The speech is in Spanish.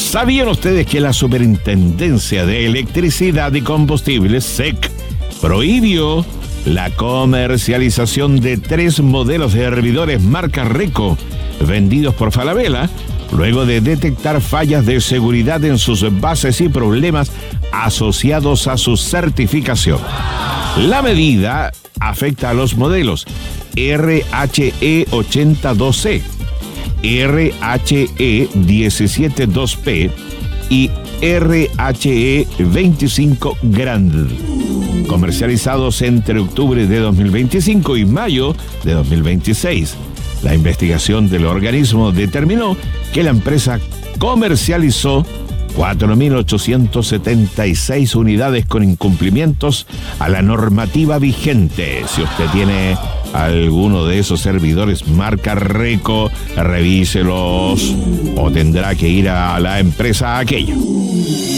¿Sabían ustedes que la Superintendencia de Electricidad y Combustibles, SEC, prohibió la comercialización de 3 modelos de hervidores marca Reco vendidos por Falabella, luego de detectar fallas de seguridad en sus bases y problemas asociados a su certificación? La medida afecta a los modelos RHE82C, RHE172P y RHE25 Grand, comercializados entre octubre de 2025 y mayo de 2026. La investigación del organismo determinó que la empresa comercializó 4.876 unidades con incumplimientos a la normativa vigente. Si usted tiene alguno de esos servidores marca Reco, revíselos o tendrá que ir a la empresa aquella.